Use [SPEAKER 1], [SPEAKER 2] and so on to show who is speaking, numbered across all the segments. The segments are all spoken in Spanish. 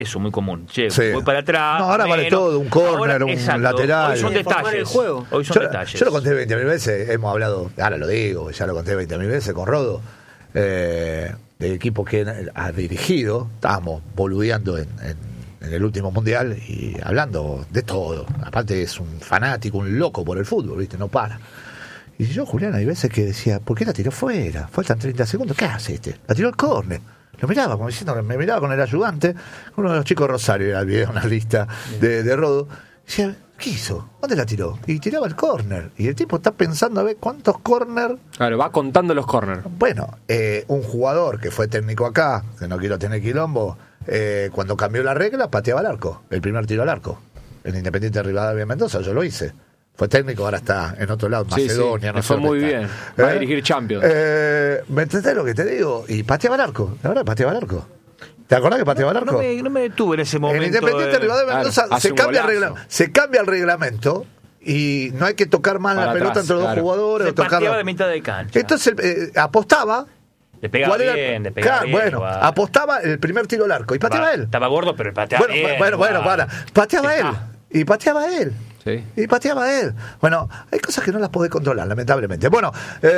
[SPEAKER 1] eso muy común. Che,
[SPEAKER 2] Sí.
[SPEAKER 1] voy para atrás.
[SPEAKER 2] No, ahora vale todo, un córner, un lateral.
[SPEAKER 1] Hoy son detalles.
[SPEAKER 3] El juego.
[SPEAKER 1] Hoy son detalles.
[SPEAKER 2] Yo lo conté 20.000 veces, hemos hablado, ahora lo digo, ya lo conté 20.000 veces con Rodo, de equipo que ha dirigido, estábamos boludeando en el último mundial y hablando de todo. Aparte es un fanático, un loco por el fútbol, ¿viste? No para. Y yo, Julián, hay veces que decía, ¿por qué la tiró fuera? Faltan 30 segundos, ¿qué hace este? La tiró al córner. Lo miraba, como diciendo, me miraba con el ayudante, uno de los chicos de Rosario, era el video, una lista de Rodo. Decía, ¿qué hizo? ¿Dónde la tiró? Y tiraba el córner. Y el tipo está pensando a ver cuántos córner.
[SPEAKER 4] Claro, va contando los córner.
[SPEAKER 2] Bueno, un jugador que fue técnico acá, que no quiero tener quilombo, cuando cambió la regla, pateaba al arco, el primer tiro al arco. En Independiente de Rivadavia Mendoza, yo lo hice. Fue técnico, ahora está en otro lado, Macedonia,
[SPEAKER 4] sí,
[SPEAKER 2] no sé.
[SPEAKER 4] fue muy
[SPEAKER 2] está.
[SPEAKER 4] bien. Va a dirigir Champions.
[SPEAKER 2] ¿Me entendés lo que te digo? Y pateaba al arco, la verdad, pateaba al arco. ¿Te acordás que pateaba al arco?
[SPEAKER 1] No me detuve en ese momento.
[SPEAKER 2] En Independiente de Rivadavia Mendoza se cambia el reglamento y no hay que tocar más la pelota entre los dos jugadores.
[SPEAKER 1] Se pateaba de mitad de cancha.
[SPEAKER 2] Entonces apostaba.
[SPEAKER 1] Le pegaba bien, le pegaba bien.
[SPEAKER 2] Bueno, apostaba el primer tiro al arco y pateaba él.
[SPEAKER 1] Estaba gordo, pero pateaba bien.
[SPEAKER 2] Bueno, pateaba él. Y pateaba él.
[SPEAKER 4] Sí.
[SPEAKER 2] Y pateaba él. Bueno, hay cosas que no las podés controlar, lamentablemente. Bueno,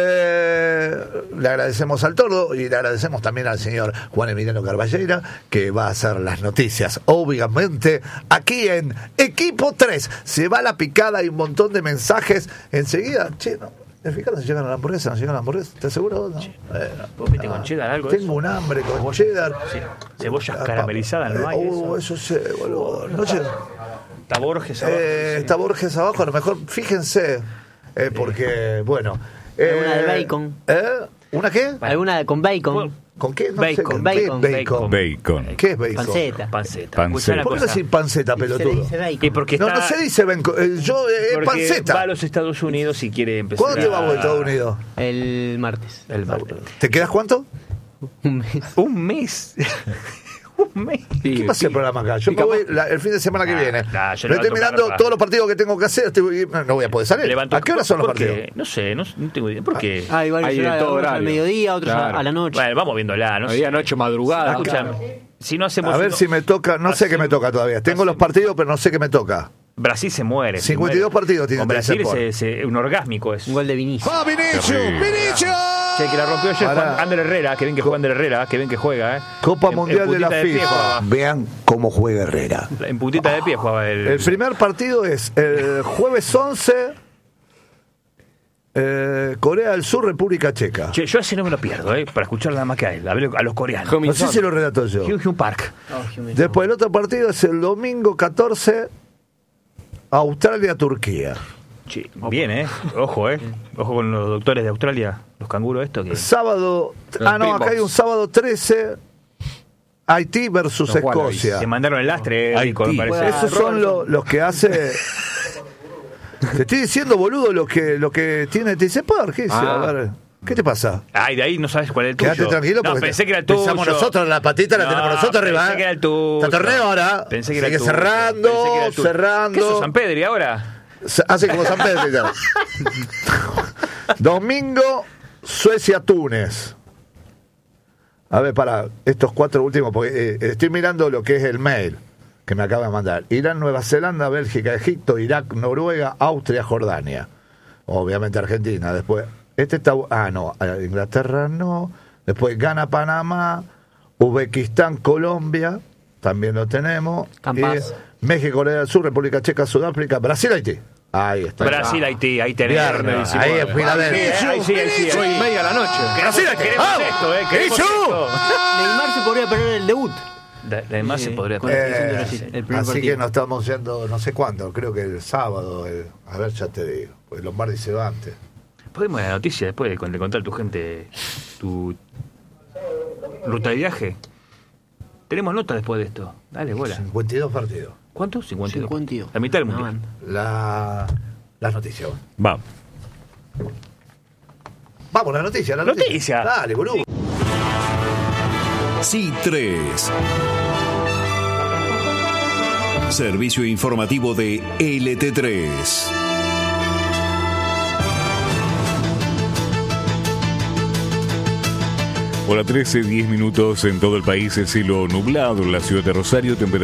[SPEAKER 2] le agradecemos al Tordo y le agradecemos también al señor Juan Emiliano Carballeira, que va a hacer las noticias, obviamente, aquí en Equipo 3. Se va la picada, hay un montón de mensajes. Enseguida, che, no. Fíjate si llegan a la hamburguesa, no llegan a la hamburguesa. ¿Estás seguro? No.
[SPEAKER 1] ¿Vos viste con cheddar algo?
[SPEAKER 2] Tengo un hambre con cheddar.
[SPEAKER 1] Sí. Cebollas caramelizadas, ¿no hay eso?
[SPEAKER 2] Eso sí, boludo. No
[SPEAKER 1] Está Borges abajo.
[SPEAKER 2] Está Borges abajo, a lo mejor, fíjense, porque, bueno.
[SPEAKER 3] Alguna de bacon.
[SPEAKER 2] ¿Una qué?
[SPEAKER 3] Alguna con bacon.
[SPEAKER 2] ¿Con qué? No
[SPEAKER 3] Bacon,
[SPEAKER 2] sé, ¿con
[SPEAKER 3] bacon.
[SPEAKER 2] qué? Bacon.
[SPEAKER 5] Bacon.
[SPEAKER 2] ¿Qué es bacon?
[SPEAKER 3] Panceta.
[SPEAKER 1] Panceta.
[SPEAKER 2] ¿Por qué decir panceta, pelotudo?
[SPEAKER 3] Se dice bacon.
[SPEAKER 1] Y porque
[SPEAKER 2] No,
[SPEAKER 1] está,
[SPEAKER 2] no se dice bacon,
[SPEAKER 1] porque
[SPEAKER 2] panceta.
[SPEAKER 1] va a los Estados Unidos y quiere empezar.
[SPEAKER 2] ¿Cuándo te vas a Estados Unidos?
[SPEAKER 3] El martes.
[SPEAKER 1] El martes.
[SPEAKER 2] ¿Te quedas cuánto?
[SPEAKER 3] Un mes.
[SPEAKER 1] Un mes. Un mes.
[SPEAKER 2] ¿Qué pasa el programa acá? Yo me voy el fin de semana que viene.
[SPEAKER 1] yo
[SPEAKER 2] Me
[SPEAKER 1] no
[SPEAKER 2] estoy
[SPEAKER 1] voy a
[SPEAKER 2] mirando
[SPEAKER 1] tocar,
[SPEAKER 2] todos los partidos que tengo que hacer. No voy a poder salir. ¿A qué hora son los
[SPEAKER 1] ¿Por qué?
[SPEAKER 2] partidos?
[SPEAKER 1] No sé, no tengo idea. ¿Por qué?
[SPEAKER 3] Hay varios
[SPEAKER 4] Hay de
[SPEAKER 3] horarios,
[SPEAKER 4] todo
[SPEAKER 3] algunos al
[SPEAKER 4] horario.
[SPEAKER 3] mediodía, otros
[SPEAKER 4] Claro.
[SPEAKER 3] a la noche.
[SPEAKER 1] Bueno, vamos viéndola. No
[SPEAKER 4] Había
[SPEAKER 1] sé.
[SPEAKER 4] noche madrugada.
[SPEAKER 1] Escúchame, si no hacemos
[SPEAKER 2] A ver si me toca. No sé qué me toca todavía. Tengo los partidos, pero no sé qué me toca.
[SPEAKER 1] Brasil se muere.
[SPEAKER 2] 52 partidos tiene
[SPEAKER 1] Con Brasil
[SPEAKER 2] Telesur.
[SPEAKER 1] un orgásmico es.
[SPEAKER 3] Un gol de Vinicius.
[SPEAKER 2] ¡Va Vinicius! ¡Vinicius!
[SPEAKER 1] Che, que la rompió ayer
[SPEAKER 2] Pará.
[SPEAKER 1] Ander Herrera, que ven que juega Ander Herrera, que ven que juega,
[SPEAKER 2] Copa Mundial de la
[SPEAKER 1] puntita pie
[SPEAKER 2] FIFA.
[SPEAKER 1] jugaba.
[SPEAKER 5] Vean cómo juega Herrera.
[SPEAKER 1] En puntita de pie jugaba
[SPEAKER 2] El primer partido es el jueves 11, Corea del Sur, República Checa.
[SPEAKER 1] Che, yo así no me lo pierdo, para escuchar nada más que a él, a los coreanos.
[SPEAKER 2] No sé si lo relato yo.
[SPEAKER 1] Hyun Park.
[SPEAKER 2] Después el otro partido es el domingo 14, Australia-Turquía.
[SPEAKER 1] Che, bien, ojo, ojo con los doctores de Australia, los canguros estos que...
[SPEAKER 2] Sábado, acá hay un sábado 13, Haití versus
[SPEAKER 4] Los
[SPEAKER 2] Escocia.
[SPEAKER 1] Se mandaron el lastre, Rico, me parece.
[SPEAKER 2] Esos son los que hace. Te estoy diciendo, boludo, lo que tiene. Te dice, ¿por qué? A ver, ¿qué te pasa?
[SPEAKER 1] Ay, de ahí no sabes cuál es el tuyo.
[SPEAKER 2] Quédate tranquilo,
[SPEAKER 1] No,
[SPEAKER 2] porque
[SPEAKER 1] pensé que era el tuyo.
[SPEAKER 2] pensamos nosotros, la patita la tenemos nosotros arriba.
[SPEAKER 1] Pensé que era el tuyo.
[SPEAKER 2] Está torneo ahora.
[SPEAKER 1] Pensé que era el
[SPEAKER 2] Sigue
[SPEAKER 1] tuyo.
[SPEAKER 2] cerrando,
[SPEAKER 1] Pensé que era el tuyo.
[SPEAKER 2] cerrando.
[SPEAKER 1] ¿Qué sos, San Pedri ahora?
[SPEAKER 2] Hace como San Pedro. Claro. Domingo, Suecia-Túnez. A ver, para estos 4 últimos, porque estoy mirando lo que es el mail que me acaba de mandar. Irán, Nueva Zelanda, Bélgica, Egipto, Irak, Noruega, Austria, Jordania. Obviamente Argentina. Después, está. No, Inglaterra no. Después Ghana, Panamá, Uzbekistán, Colombia. También lo tenemos.
[SPEAKER 3] Campas.
[SPEAKER 2] México, Corea del Sur, República Checa, Sudáfrica, Brasil, Haití. Ahí está.
[SPEAKER 1] Brasil, Haití, ahí tenemos.
[SPEAKER 2] Viernes, ahí en Filadelfia.
[SPEAKER 1] Ahí sí.
[SPEAKER 4] 8:30 de la noche.
[SPEAKER 2] Brasil, Haití.
[SPEAKER 1] Queremos
[SPEAKER 2] ¡Vamos!
[SPEAKER 1] esto, queremos esto.
[SPEAKER 3] Neymar se podría perder el debut.
[SPEAKER 1] Además se podría
[SPEAKER 3] con la selección de Brasil, el primer
[SPEAKER 2] así
[SPEAKER 3] partido.
[SPEAKER 2] que nos estamos yendo no sé cuándo, creo que el sábado, a ver, ya te digo, pues Lombardi se va antes.
[SPEAKER 1] Podemos ir a la noticia después de contar a tu gente tu ruta de viaje. Tenemos nota después de esto. Dale, bola.
[SPEAKER 2] 52 partidos.
[SPEAKER 1] ¿Cuánto? 52.
[SPEAKER 3] 52.
[SPEAKER 1] La mitad del
[SPEAKER 3] Una
[SPEAKER 1] mundial.
[SPEAKER 3] banda.
[SPEAKER 2] Las noticias.
[SPEAKER 5] Vamos.
[SPEAKER 2] Vamos, la noticia.
[SPEAKER 1] Noticia.
[SPEAKER 2] Dale, boludo.
[SPEAKER 6] Sí 3. Servicio informativo de LT3.
[SPEAKER 7] Hora 13, 10 minutos en todo el país, el cielo nublado en la ciudad de Rosario, temperatura